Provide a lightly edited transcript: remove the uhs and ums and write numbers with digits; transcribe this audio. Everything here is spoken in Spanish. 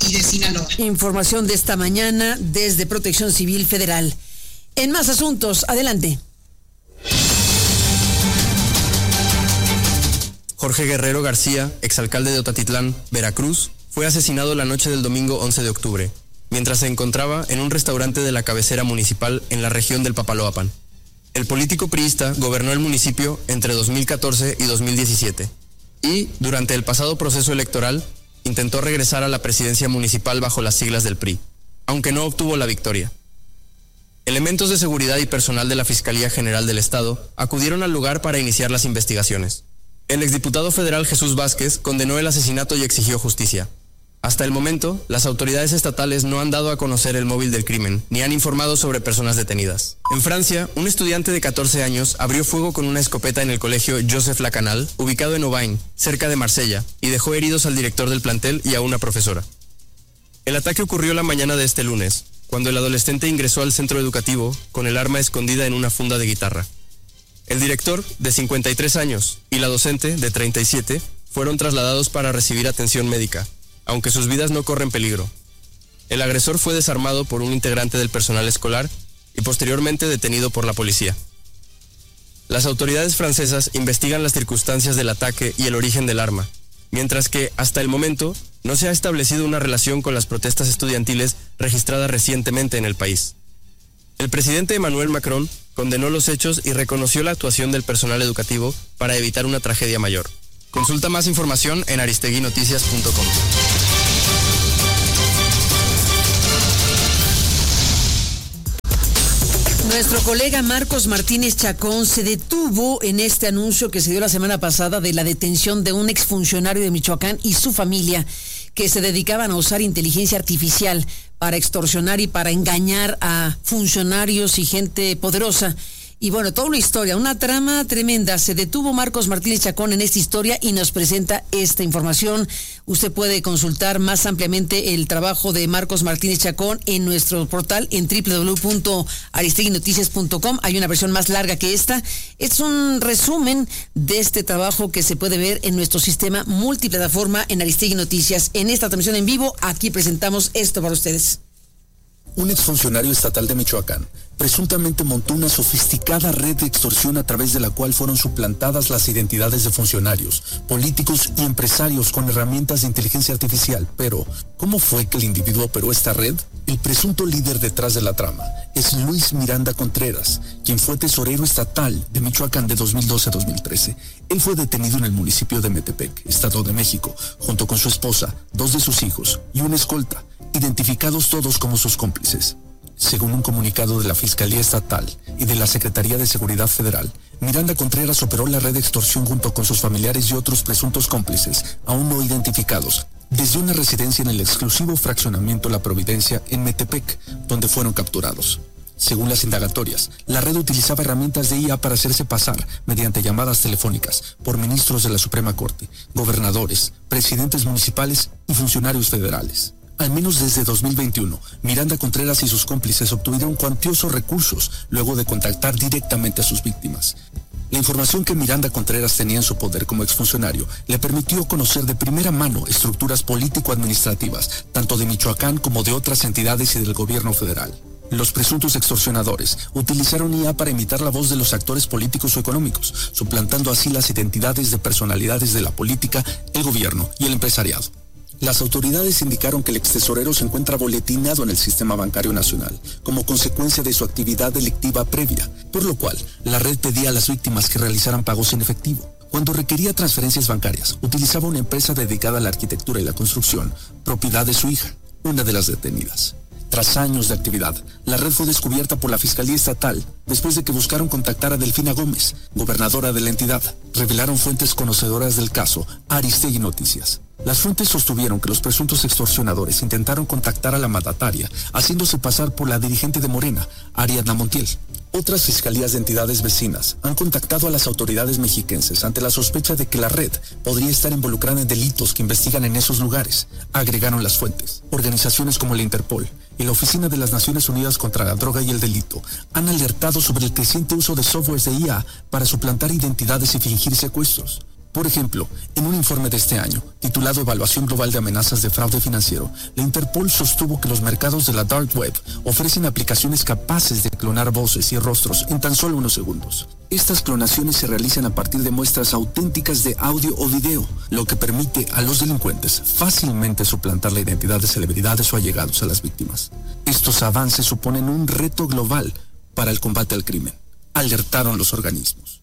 y de Sinaloa. Información de esta mañana desde Protección Civil Federal. En más asuntos, adelante. Jorge Guerrero García, exalcalde de Otatitlán, Veracruz, fue asesinado la noche del domingo 11 de octubre, mientras se encontraba en un restaurante de la cabecera municipal en la región del Papaloapan. El político priista gobernó el municipio entre 2014 y 2017 y, durante el pasado proceso electoral, intentó regresar a la presidencia municipal bajo las siglas del PRI, aunque no obtuvo la victoria. Elementos de seguridad y personal de la Fiscalía General del Estado acudieron al lugar para iniciar las investigaciones. El exdiputado federal Jesús Vázquez condenó el asesinato y exigió justicia. Hasta el momento, las autoridades estatales no han dado a conocer el móvil del crimen, ni han informado sobre personas detenidas. En Francia, un estudiante de 14 años abrió fuego con una escopeta en el colegio Joseph Lacanal, ubicado en Aubagne, cerca de Marsella, y dejó heridos al director del plantel y a una profesora. El ataque ocurrió la mañana de este lunes, cuando el adolescente ingresó al centro educativo con el arma escondida en una funda de guitarra. El director, de 53 años, y la docente, de 37, fueron trasladados para recibir atención médica, aunque sus vidas no corren peligro. El agresor fue desarmado por un integrante del personal escolar y posteriormente detenido por la policía. Las autoridades francesas investigan las circunstancias del ataque y el origen del arma, mientras que, hasta el momento, no se ha establecido una relación con las protestas estudiantiles registradas recientemente en el país. El presidente Emmanuel Macron condenó los hechos y reconoció la actuación del personal educativo para evitar una tragedia mayor. Consulta más información en aristeguinoticias.com. Nuestro colega Marcos Martínez Chacón se detuvo en este anuncio que se dio la semana pasada de la detención de un exfuncionario de Michoacán y su familia que se dedicaban a usar inteligencia artificial para extorsionar y para engañar a funcionarios y gente poderosa. Y bueno, toda una historia, una trama tremenda. Se detuvo Marcos Martínez Chacón en esta historia y nos presenta esta información. Usted puede consultar más ampliamente el trabajo de Marcos Martínez Chacón en nuestro portal en www.aristeguinoticias.com. Hay una versión más larga que esta. Es un resumen de este trabajo que se puede ver en nuestro sistema multiplataforma en Aristegui Noticias. En esta transmisión en vivo, aquí presentamos esto para ustedes. Un exfuncionario estatal de Michoacán presuntamente montó una sofisticada red de extorsión a través de la cual fueron suplantadas las identidades de funcionarios, políticos y empresarios con herramientas de inteligencia artificial. Pero, ¿cómo fue que el individuo operó esta red? El presunto líder detrás de la trama es Luis Miranda Contreras, quien fue tesorero estatal de Michoacán de 2012 a 2013. Él fue detenido en el municipio de Metepec, Estado de México, junto con su esposa, 2 de sus hijos y una escolta, identificados todos como sus cómplices. Según un comunicado de la Fiscalía Estatal y de la Secretaría de Seguridad Federal, Miranda Contreras operó la red de extorsión junto con sus familiares y otros presuntos cómplices, aún no identificados, desde una residencia en el exclusivo fraccionamiento La Providencia en Metepec, donde fueron capturados. Según las indagatorias, la red utilizaba herramientas de IA para hacerse pasar, mediante llamadas telefónicas, por ministros de la Suprema Corte, gobernadores, presidentes municipales y funcionarios federales. Al menos desde 2021, Miranda Contreras y sus cómplices obtuvieron cuantiosos recursos luego de contactar directamente a sus víctimas. La información que Miranda Contreras tenía en su poder como exfuncionario le permitió conocer de primera mano estructuras político-administrativas, tanto de Michoacán como de otras entidades y del gobierno federal. Los presuntos extorsionadores utilizaron IA para imitar la voz de los actores políticos o económicos, suplantando así las identidades de personalidades de la política, el gobierno y el empresariado. Las autoridades indicaron que el extesorero se encuentra boletinado en el Sistema Bancario Nacional como consecuencia de su actividad delictiva previa, por lo cual la red pedía a las víctimas que realizaran pagos en efectivo. Cuando requería transferencias bancarias, utilizaba una empresa dedicada a la arquitectura y la construcción, propiedad de su hija, una de las detenidas. Tras años de actividad, la red fue descubierta por la Fiscalía Estatal después de que buscaron contactar a Delfina Gómez, gobernadora de la entidad. Revelaron fuentes conocedoras del caso a Aristegui Noticias. Las fuentes sostuvieron que los presuntos extorsionadores intentaron contactar a la mandataria, haciéndose pasar por la dirigente de Morena, Ariadna Montiel. Otras fiscalías de entidades vecinas han contactado a las autoridades mexiquenses ante la sospecha de que la red podría estar involucrada en delitos que investigan en esos lugares, agregaron las fuentes. Organizaciones como la Interpol y la Oficina de las Naciones Unidas contra la Droga y el Delito han alertado sobre el creciente uso de softwares de IA para suplantar identidades y fingir secuestros. Por ejemplo, en un informe de este año, titulado Evaluación Global de Amenazas de Fraude Financiero, la Interpol sostuvo que los mercados de la Dark Web ofrecen aplicaciones capaces de clonar voces y rostros en tan solo unos segundos. Estas clonaciones se realizan a partir de muestras auténticas de audio o video, lo que permite a los delincuentes fácilmente suplantar la identidad de celebridades o allegados a las víctimas. Estos avances suponen un reto global para el combate al crimen, alertaron los organismos.